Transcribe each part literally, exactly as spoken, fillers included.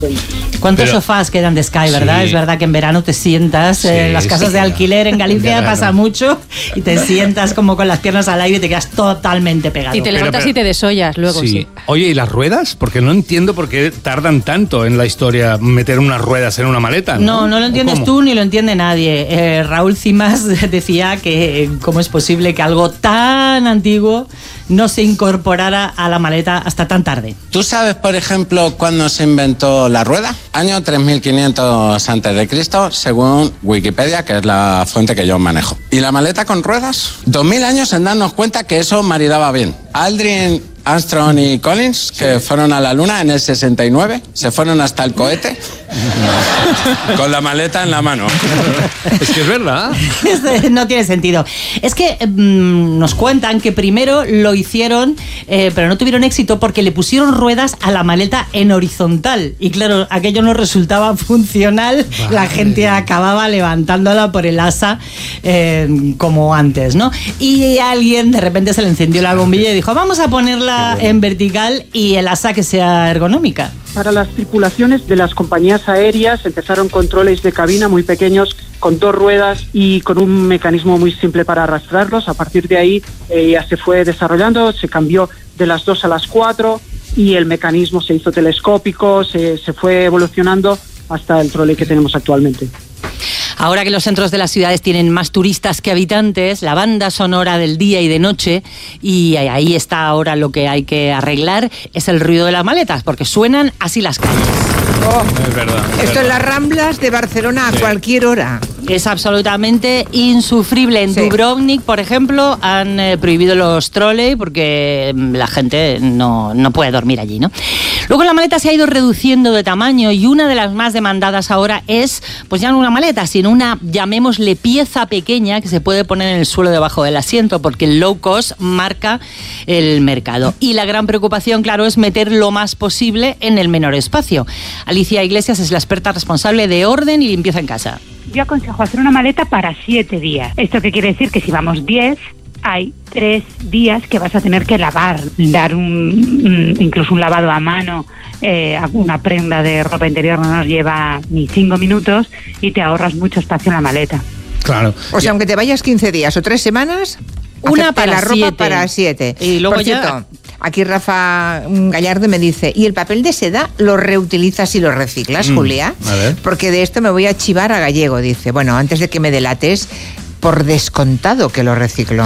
¿Cuántos Pero, sofás quedan de Sky, verdad? Sí. Es verdad que en verano te sientas sí, en las casas sí, de alquiler en Galicia pasa mucho y te sientas como con las piernas al aire y te quedas totalmente pegado. Y te levantas pero, pero, y te desollas luego, sí. sí. Oye, ¿y las ruedas? Porque no entiendo por qué tardan tanto en la historia meter unas ruedas en una maleta, ¿no? No, no lo entiendes tú ni lo entiende nadie. Eh, Raúl Cimas decía que cómo es posible que algo tan antiguo no se incorporara a la maleta hasta tan tarde. ¿Tú sabes, por ejemplo, cuándo se inventó la rueda? Año tres mil quinientos antes de Cristo, según Wikipedia, que es la fuente que yo manejo. ¿Y la maleta con ruedas? Dos mil años en darnos cuenta que eso maridaba bien. Aldrin, Armstrong y Collins, que fueron a la luna en el sesenta y nueve, se fueron hasta el cohete con la maleta en la mano. Es que es verdad. No tiene sentido. Es que mmm, nos cuentan que primero lo hicieron, eh, pero no tuvieron éxito porque le pusieron ruedas a la maleta en horizontal. Y claro, aquello no resultaba funcional. Vale. La gente acababa levantándola por el asa eh, como antes, ¿no? Y alguien de repente se le encendió la bombilla y dijo, vamos a ponerla bueno. en vertical y el asa que sea ergonómica. Para las tripulaciones de las compañías aéreas empezaron con troleys de cabina muy pequeños, con dos ruedas y con un mecanismo muy simple para arrastrarlos. A partir de ahí eh, ya se fue desarrollando, se cambió de las dos a las cuatro y el mecanismo se hizo telescópico, se, se fue evolucionando hasta el troley que tenemos actualmente. Ahora que los centros de las ciudades tienen más turistas que habitantes, la banda sonora del día y de noche, y ahí está ahora lo que hay que arreglar, es el ruido de las maletas, porque suenan así las calles. Oh, es verdad. Es Esto verdad. En las Ramblas de Barcelona a sí. cualquier hora. Es absolutamente insufrible. En sí. Dubrovnik, por ejemplo, han eh, prohibido los trolley porque la gente no, no puede dormir allí, ¿no? Luego la maleta se ha ido reduciendo de tamaño y una de las más demandadas ahora es, pues ya no una maleta, sino una, llamémosle, pieza pequeña que se puede poner en el suelo debajo del asiento, porque el low cost marca el mercado. Y la gran preocupación, claro, es meter lo más posible en el menor espacio. Alicia Iglesias es la experta responsable de orden y limpieza en casa. Yo aconsejo hacer una maleta para siete días. ¿Esto qué quiere decir? Que si vamos diez, hay tres días que vas a tener que lavar, dar un, un incluso un lavado a mano. Eh, una prenda de ropa interior no nos lleva ni cinco minutos y te ahorras mucho espacio en la maleta. Claro. O sea, aunque te vayas quince días o tres semanas, una para la ropa siete. para siete. Y luego Por cierto, ya... aquí Rafa Gallardo me dice, ¿y el papel de seda lo reutilizas y lo reciclas, mm, Julia? A ver. Porque de esto me voy a chivar a Gallego, dice. Bueno, antes de que me delates, por descontado que lo reciclo.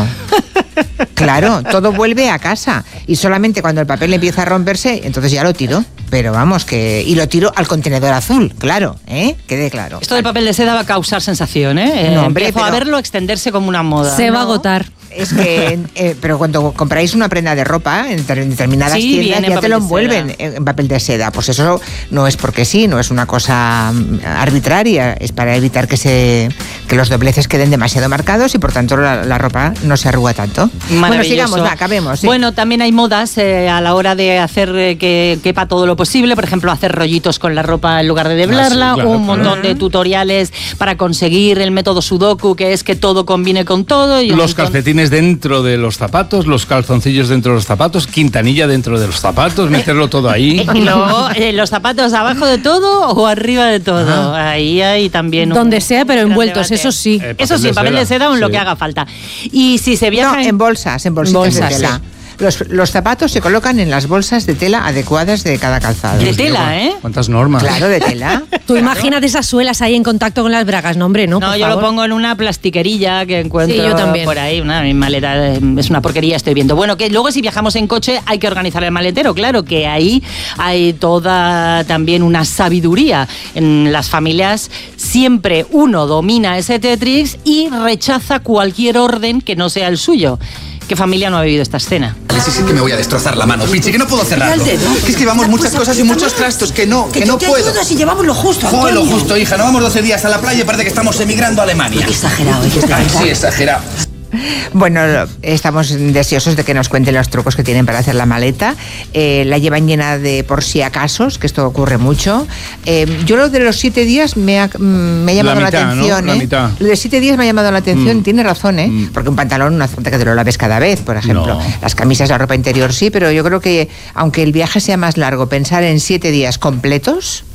Claro, todo vuelve a casa y solamente cuando el papel empieza a romperse, entonces ya lo tiro. Pero vamos, que... Y lo tiro al contenedor azul, claro, ¿eh? Quede claro. Esto del papel de seda va a causar sensación, ¿eh? No, hombre, Empiezo pero... a verlo extenderse como una moda. Se ¿no? va a agotar. Es que, eh, pero cuando compráis una prenda de ropa en determinadas sí, tiendas ya te lo envuelven en papel de seda. Pues eso no es porque sí, no es una cosa arbitraria, es para evitar que se que los dobleces queden demasiado marcados y por tanto la, la ropa no se arruga tanto. Bueno, sigamos, va, acabemos. ¿Sí? Bueno, también hay modas eh, a la hora de hacer eh, que quepa todo lo posible, por ejemplo, hacer rollitos con la ropa en lugar de doblarla, ah, sí, claro, un claro. montón de tutoriales para conseguir el método Sudoku, que es que todo combine con todo. Y los montón... calcetines dentro de los zapatos, los calzoncillos dentro de los zapatos, quintanilla dentro de los zapatos, meterlo todo ahí. Y luego, eh, los zapatos abajo de todo o arriba de todo. Ah. Ahí hay también un... Donde sea, pero envueltos, eso sí. Eh, eso sí, papel de seda o en sí. lo que haga falta. Y si se viaja... No, en bolsas, en bolsitas bolsas, de tela. Sí. Los, los zapatos se colocan en las bolsas de tela adecuadas de cada calzado. De tela, ¿eh? ¿Cuántas normas? Claro, de tela. Tú imagínate esas suelas ahí en contacto con las bragas, no, hombre, no. No, por yo favor. lo pongo en una plastiquerilla que encuentro sí, yo también. por ahí. Una mi maleta es una porquería, estoy viendo. Bueno, que luego si viajamos en coche hay que organizar el maletero, claro, que ahí hay toda también una sabiduría. En las familias siempre uno domina ese Tetris y rechaza cualquier orden que no sea el suyo. ¿Qué familia no ha vivido esta escena? Sí, sí, que me voy a destrozar la mano, Pichi, que no puedo cerrarlo. Que es que llevamos muchas cosas y muchos trastos, que no, que, que no puedo. Que si llevamos lo justo, Joder, lo justo, hija, no vamos doce días a la playa y parece que estamos emigrando a Alemania. Qué exagerado, qué exagerado. Ay, sí, exagerado. Bueno, estamos deseosos de que nos cuenten los trucos que tienen para hacer la maleta. Eh, la llevan llena de por si acasos, que esto ocurre mucho. Eh, yo lo de los siete días me ha, me ha llamado la, mitad, la atención. ¿no? ¿eh? La mitad. Lo de siete días me ha llamado la atención, mm. tiene razón, ¿eh? Mm. Porque un pantalón no hace falta que te lo laves cada vez, por ejemplo. No. Las camisas, la ropa interior sí, pero yo creo que aunque el viaje sea más largo, pensar en siete días completos